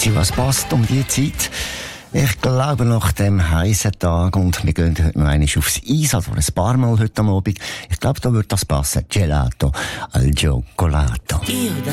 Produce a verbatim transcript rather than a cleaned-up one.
Grüezi, was passt um die Zeit? Ich glaube, nach dem heißen Tag, und wir gehen heute noch einmal aufs Eis, also ein paar Mal heute am Abend. Ich glaube, da wird das passen. Gelato al Cioccolato. Io da